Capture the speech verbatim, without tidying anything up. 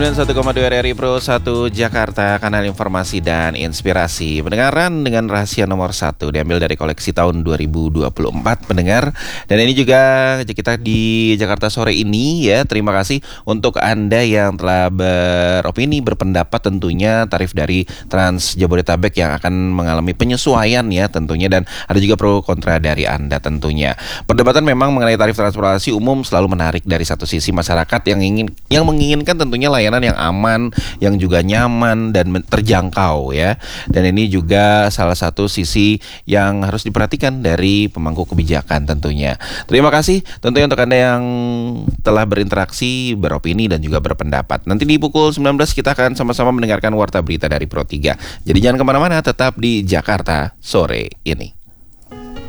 sembilan puluh satu koma dua R R I Pro satu Jakarta, kanal informasi dan inspirasi. Pendengaran dengan rahasia nomor satu diambil dari koleksi tahun dua ribu dua puluh empat, pendengar. Dan ini juga kita di Jakarta sore ini ya. Terima kasih untuk Anda yang telah beropini, berpendapat tentunya tarif dari Trans Jabodetabek yang akan mengalami penyesuaian ya tentunya. Dan ada juga pro kontra dari Anda tentunya. Perdebatan memang mengenai tarif transportasi umum selalu menarik dari satu sisi masyarakat yang ingin yang menginginkan tentunya layanan yang aman, yang juga nyaman dan terjangkau ya. Dan ini juga salah satu sisi yang harus diperhatikan dari pemangku kebijakan tentunya. Terima kasih tentunya untuk Anda yang telah berinteraksi, beropini dan juga berpendapat. Nanti di pukul sembilan belas kita akan sama-sama mendengarkan warta berita dari Pro tiga. Jadi jangan kemana-mana, tetap di Jakarta sore ini.